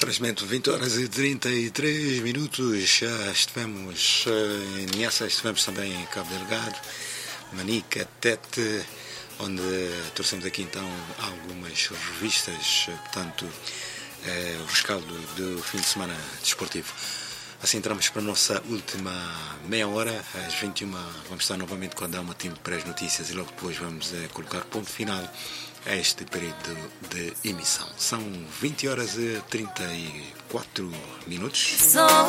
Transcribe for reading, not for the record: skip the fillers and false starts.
Infelizmente, 20 horas e 33 minutos. Já estivemos em Niassa, estivemos também em Cabo Delgado, Manica, Tete, onde trouxemos aqui então algumas revistas, portanto, o rescaldo do fim de semana desportivo. Assim entramos para a nossa última meia hora, às 21 vamos estar novamente com a Dama Time para as notícias e logo depois vamos colocar ponto final a este período de emissão. São 20 horas e 34 minutos.